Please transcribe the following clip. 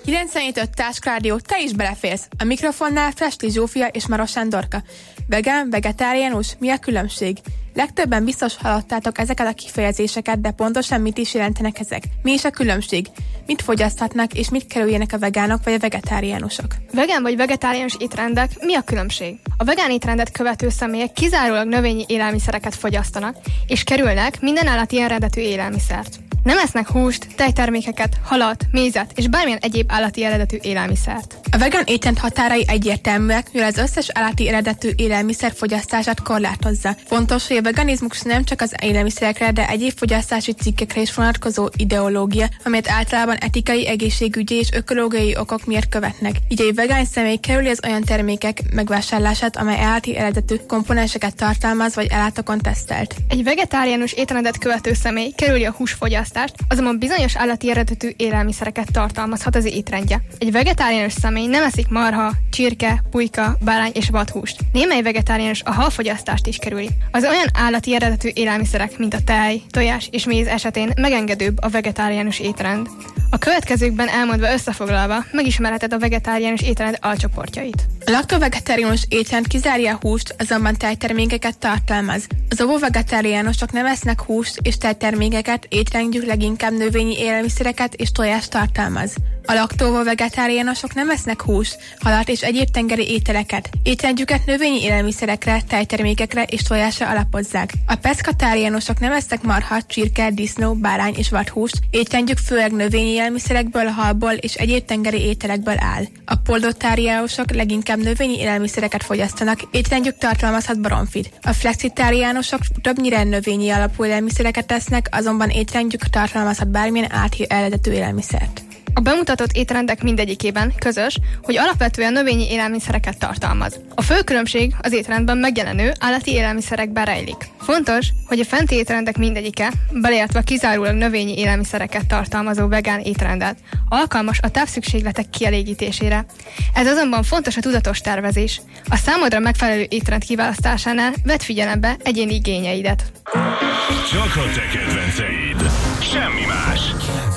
97.5 Táskrádió, te is beleférsz. A mikrofonnál Festli Zsófia és Maros Sándorka. Vegán, vegetáriánus, mi a különbség? Legtöbben biztos hallottátok ezeket a kifejezéseket, de pontosan mit is jelentenek ezek? Mi is a különbség? Mit fogyaszthatnak és mit kerüljenek a vegánok vagy a vegetáriánusok? Vegán vagy vegetáriánus étrendek, mi a különbség? A vegán étrendet követő személyek kizárólag növényi élelmiszereket fogyasztanak, és kerülnek minden állati eredetű élelmiszert. Nem esznek húst, tejtermékeket, halat, mézet és bármilyen egyéb állati eredetű élelmiszert. A vegán étrend határai egyértelműek, mivel az összes állati eredetű élelmiszer fogyasztását korlátozza. Fontos, hogy a veganizmus nem csak az élelmiszerekre, de egyéb fogyasztási cikkekre is vonatkozó ideológia, amelyet általában etikai, egészségügyi és ökológiai okok miatt követnek. Így egy vegán személy kerüli az olyan termékek megvásárlását, amely állati eredetű komponenseket tartalmaz vagy állatokon tesztelt. Egy vegetáriánus étrendet követő személy kerüli a húsfogyasztást, azonban bizonyos állati eredetű élelmiszereket tartalmazhat az étrendje. Egy vegetáriánus személy nem eszik marha, csirke, pulyka, bárány és vadhúst. Némely vegetáriánus a halfogyasztást is kerüli. Az olyan állati eredetű élelmiszerek, mint a tej, tojás és méz esetén megengedőbb a vegetáriánus étrend. A következőkben elmondva összefoglalva megismerheted a vegetáriánus étrend alcsoportjait. A laktovegetáriánus étrend kizárja a húst, azonban tejtermékeket tartalmaz. Az ovo-vegetáriánusok nem esznek húst és tejtermékeket, étrendjük leginkább növényi élelmiszereket és tojást tartalmaz. A laktóvo-vegetáriánusok nem esznek húst, halat és egyéb tengeri ételeket. Étrendjüket növényi élelmiszerekre, tejtermékekre és tojásra alapozzák. A peszkatáriánusok nem esznek marha, csirke, disznó, bárány és vadhúst. Étrendjük főleg növényi élelmiszerekből, halból és egyéb tengeri ételekből áll. A poldotáriánusok leginkább növényi élelmiszereket fogyasztanak, étrendjük tartalmazhat baromfit. A flexitáriánusok többnyire növényi alapú élelmiszereket esznek, azonban étrendjük tartalmazhat bármilyen állati eredetű élelmiszert. A bemutatott étrendek mindegyikében közös, hogy alapvetően növényi élelmiszereket tartalmaz. A fő különbség az étrendben megjelenő állati élelmiszerekben rejlik. Fontos, hogy a fenti étrendek mindegyike, beleértve kizárólag növényi élelmiszereket tartalmazó vegán étrendet, alkalmas a tápszükségletek kielégítésére. Ez azonban fontos a tudatos tervezés. A számodra megfelelő étrend kiválasztásánál vedd figyelembe egyéni igényeidet. Csak a te kedvenceid. Semmi más.